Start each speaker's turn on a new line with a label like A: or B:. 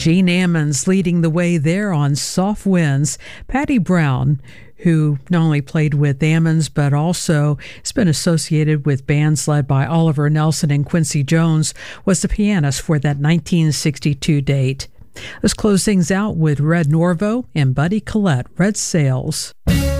A: Gene Ammons leading the way there on Soft Winds. Patty Brown, who not only played with Ammons but also has been associated with bands led by Oliver Nelson and Quincy Jones, was the pianist for that 1962 date. Let's close things out with Red Norvo and Buddy Collette, Red Sails.